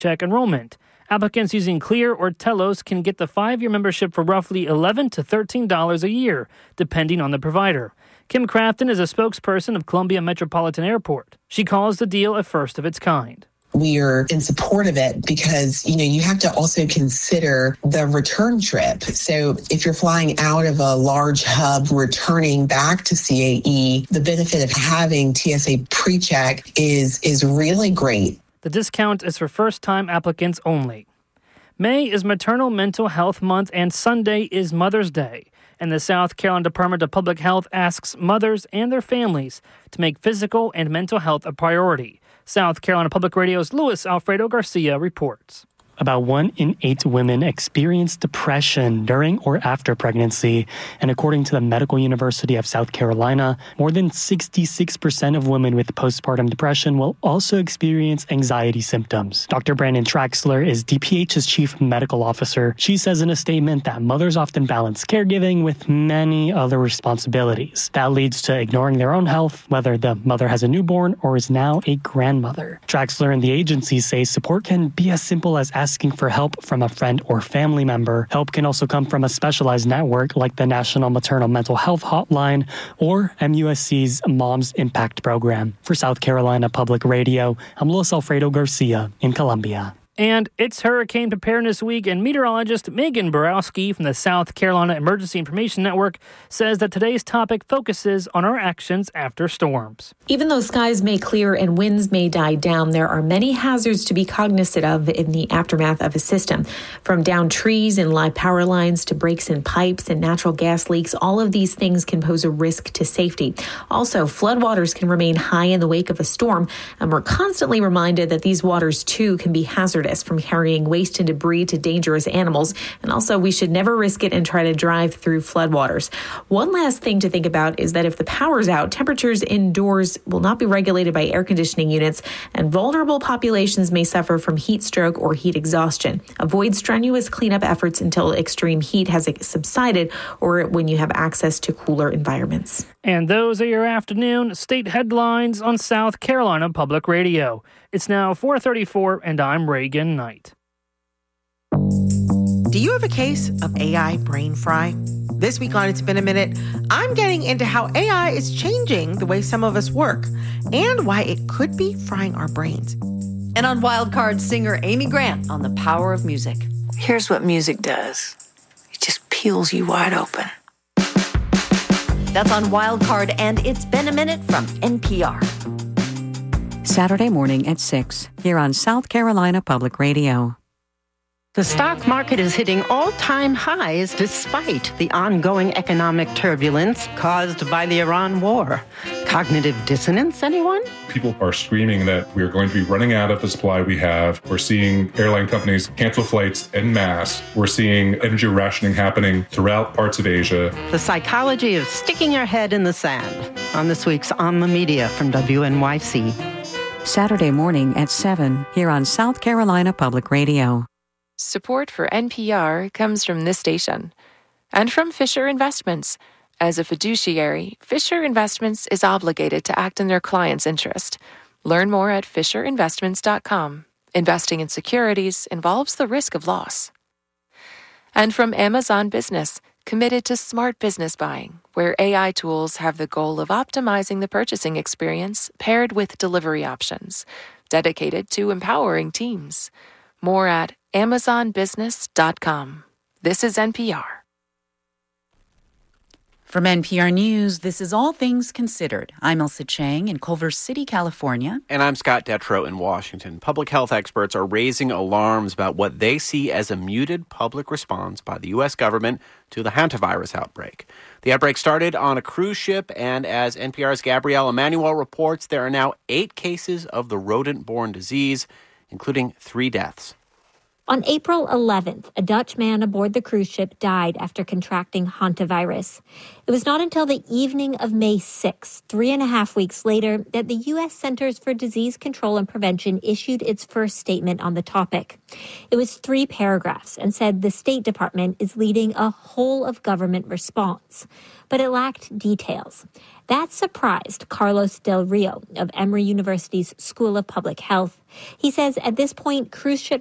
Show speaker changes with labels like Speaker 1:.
Speaker 1: check enrollment. Applicants using Clear or Telos can get the 5-year membership for roughly $11 to $13 a year, depending on the provider. Kim Crafton is a spokesperson of Columbia Metropolitan Airport. She calls the deal a first of its kind.
Speaker 2: We are in support of it because, you have to also consider the return trip. So if you're flying out of a large hub, returning back to CAE, the benefit of having TSA PreCheck is really great.
Speaker 1: The discount is for first-time applicants only. May is Maternal Mental Health Month and Sunday is Mother's Day. And the South Carolina Department of Public Health asks mothers and their families to make physical and mental health a priority. South Carolina Public Radio's Luis Alfredo Garcia reports.
Speaker 3: About 1 in 8 women experience depression during or after pregnancy. And according to the Medical University of South Carolina, more than 66% of women with postpartum depression will also experience anxiety symptoms. Dr. Brandon Traxler is DPH's chief medical officer. She says in a statement that mothers often balance caregiving with many other responsibilities. That leads to ignoring their own health, whether the mother has a newborn or is now a grandmother. Traxler and the agency say support can be as simple as asking for help from a friend or family member. Help can also come from a specialized network like the National Maternal Mental Health Hotline or MUSC's Moms Impact Program. For South Carolina Public Radio, I'm Luis Alfredo Garcia in Columbia.
Speaker 1: And it's Hurricane Preparedness Week, and meteorologist Megan Borowski from the South Carolina Emergency Information Network says that today's topic focuses on our actions after storms.
Speaker 4: Even though skies may clear and winds may die down, there are many hazards to be cognizant of in the aftermath of a system. From downed trees and live power lines to breaks in pipes and natural gas leaks, all of these things can pose a risk to safety. Also, floodwaters can remain high in the wake of a storm, and we're constantly reminded that these waters, too, can be hazardous, from carrying waste and debris to dangerous animals. And also, we should never risk it and try to drive through floodwaters. One last thing to think about is that if the power's out, temperatures indoors will not be regulated by air conditioning units, and vulnerable populations may suffer from heat stroke or heat exhaustion. Avoid strenuous cleanup efforts until extreme heat has subsided or when you have access to cooler environments.
Speaker 1: And those are your afternoon state headlines on South Carolina Public Radio. It's now 4:34, and I'm Reagan Knight.
Speaker 5: Do you have a case of AI brain fry? This week on It's Been a Minute, I'm getting into how AI is changing the way some of us work and why it could be frying our brains.
Speaker 6: And on Wildcard, singer Amy Grant on the power of music.
Speaker 7: Here's what music does. It just peels you wide open.
Speaker 6: That's on Wildcard, and It's Been a Minute from NPR.
Speaker 8: Saturday morning at 6 here on South Carolina Public Radio.
Speaker 9: The stock market is hitting all-time highs despite the ongoing economic turbulence caused by the Iran war. Cognitive dissonance, anyone?
Speaker 10: People are screaming that we are going to be running out of the supply we have. We're seeing airline companies cancel flights en masse. We're seeing energy rationing happening throughout parts of Asia.
Speaker 9: The psychology of sticking your head in the sand on this week's On the Media from WNYC.
Speaker 8: Saturday morning at 7 here on South Carolina Public Radio.
Speaker 11: Support for NPR comes from this station and from Fisher Investments. As a fiduciary, Fisher Investments is obligated to act in their client's interest. Learn more at FisherInvestments.com. Investing in securities involves the risk of loss. And from Amazon Business, committed to smart business buying, where AI tools have the goal of optimizing the purchasing experience paired with delivery options, dedicated to empowering teams. More at AmazonBusiness.com. This is NPR.
Speaker 12: From NPR News, this is All Things Considered. I'm Elsa Chang in Culver City, California.
Speaker 13: And I'm Scott Detrow in Washington. Public health experts are raising alarms about what they see as a muted public response by the U.S. government to the hantavirus outbreak. The outbreak started on a cruise ship, and as NPR's Gabrielle Emanuel reports, there are now 8 cases of the rodent-borne disease, including 3 deaths.
Speaker 14: On April 11th, a Dutch man aboard the cruise ship died after contracting hantavirus. It was not until the evening of May 6, 3.5 weeks later, that the U.S. Centers for Disease Control and Prevention issued its first statement on the topic. It was 3 paragraphs and said the State Department is leading a whole-of-government response. But it lacked details. That surprised Carlos Del Rio of Emory University's School of Public Health. He says at this point, cruise ship